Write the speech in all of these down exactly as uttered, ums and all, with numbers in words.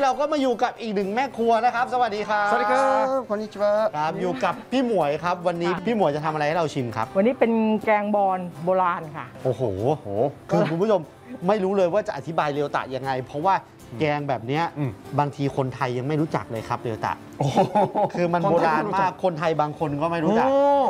เราก็มาอยู่กับอีกหนึ่งแม่ครัวนะครับสวัสดีครับสวัสดีครับこんにちはครับอยู่กับพี่หมวยครับวันนี้พี่หมวยจะทำอะไรให้เราชิมครับวันนี้เป็นแกงบอนโบราณค่ะโอ้โหคือคุณผู้ชมไม่รู้เลยว่าจะอธิบายเรียวตะยังไงเพราะว่าแกงแบบนี้บางทีคนไทยยังไม่รู้จักเลยครับเรียวตะคือมันโบราณมากคนไทยบางคนก็ไม่รู้จัก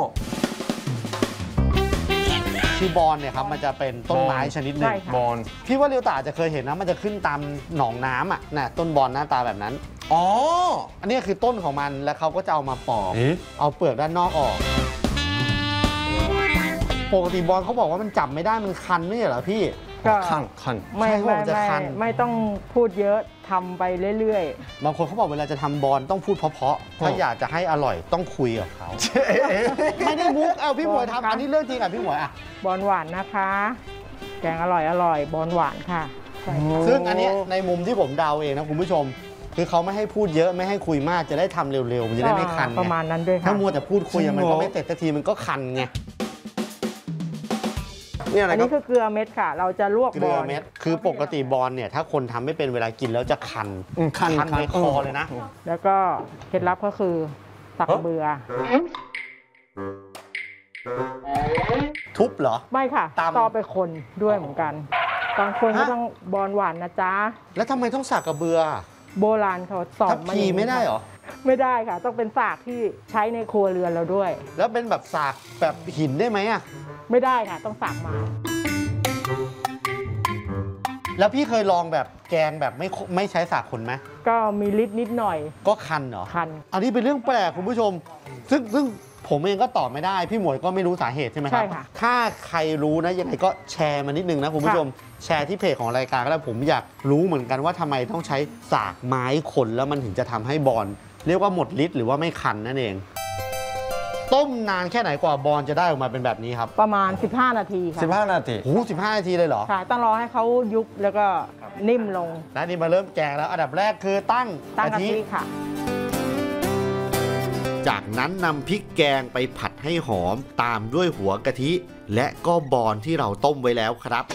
คือบอนเนี่ยครับมันจะเป็นต้นไม้ชนิดหนึ่งบอนพี่ว่าเรียวตะจะเคยเห็นนะมันจะขึ้นตามหนองน้ำอ่ะน่ะต้นบอนหน้าตาแบบนั้นอ๋ออันนี้คือต้นของมันแล้วเขาก็จะเอามาปอกเอาเปลือกด้านนอกออกปกติบอนเขาบอกว่ามันจับไม่ได้มันคันไม่ใช่เหรอพี่ก็คันคันไม่ไม่ไม่ไม่ต้องพูดเยอะทำไปเรื่อยๆบางคนเขาบอกเวลาจะทำบอนต้องพูดเพราะๆถ้าอยากจะให้อร่อยต้องคุยกับเขาไม่ได้มุกเอาพี่หมวยทำอันนี้เรื่องจริงอ่ะพี่หมวยอ่ะบอนหวานนะคะแกงอร่อยอร่อยบอนหวานค่ะซึ่งอันนี้ในมุมที่ผมเดาเองนะคุณผู้ชมคือเขาไม่ให้พูดเยอะไม่ให้คุยมากจะได้ทำเร็วๆมันจะได้ไม่คันประมาณนั้นด้วยค่ะถ้ามัวแต่พูดคุยมันก็ไม่เสร็จสักทีมันก็คันไงอันนี้คือเกลือเม็ดค่ะเราจะลวกบอนเม็ดคือปกติบอนเนี่ยถ้าคนทำไม่เป็นเวลากินแล้วจะคันคันในคอเลยนะแล้วก็เคล็ดลับก็คือสักเบือทุบเหรอไม่ค่ะต่อไปคนด้วยเหมือนกันบางคนก็ต้องบอนหวานนะจ๊ะแล้วทำไมต้องสักกระเบือโบราณเขาสอนมาอย่างนี้ไม่ได้หรอไม่ได้ค่ะต้องเป็นสากที่ใช้ในครัวเรือนเราด้วยแล้วเป็นแบบสากแบบหินได้ไหมอ่ะไม่ได้ค่ะต้องสากมาแล้วพี่เคยลองแบบแกงแบบไม่ไม่ใช้สากคนไหมก็มีฤทธิ์นิดหน่อยก็คันเหรอคันอันนี้เป็นเรื่องแปลกคุณผู้ชมซึ่งซึ่งผมเองก็ตอบไม่ได้พี่หมวยก็ไม่รู้สาเหตุใช่ไหมครับใช่ค่ะถ้าใครรู้นะยังไงก็แชร์มานิดนึงนะคุณผู้ชมแชร์ที่เพจของรายการก็ได้ผมอยากรู้เหมือนกันว่าทำไมต้องใช้สากไม้คนแล้วมันถึงจะทำให้บอนเรียกว่าหมดฤทธิ์หรือว่าไม่คันนั่นเองต้มนานแค่ไหนกว่าบอนจะได้ออกมาเป็นแบบนี้ครับประมาณสิบห้านาทีค่ะสิบห้านาทีโอ้สิบห้านาทีเลยเหรอค่ะต้องรอให้เขายุบแล้วก็นิ่มลงและนี่มาเริ่มแกงแล้วอันดับแรกคือตั้งตั้งกะทิค่ะจากนั้นนำพริกแกงไปผัดให้หอมตามด้วยหัวกะทิและก็บอนที่เราต้มไว้แล้วครับ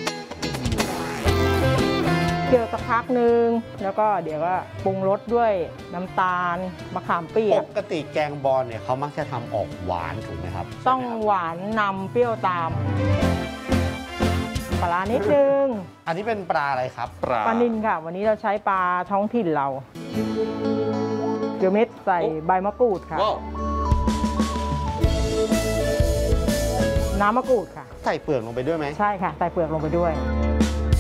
เคี่ยวสักพักนึงแล้วก็เดี๋ยวก็ปรุงรสด้วยน้ำตาลมะขามเปียกปกติแกงบอนเนี่ยเขามักจะทำออกหวานถูกไหมครับต้องหวานนำเปรี้ยวตามปลานิดนึงอันนี้เป็นปลาอะไรครับปลาปลานิลค่ะวันนี้เราใช้ปลาท้องถิ่นเราเกลือเม็ดใส่ใบมะกรูดค่ะน้ำมะกรูดค่ะใส่เปลือกลงไปด้วยไหมใช่ค่ะใส่เปลือกลงไปด้วย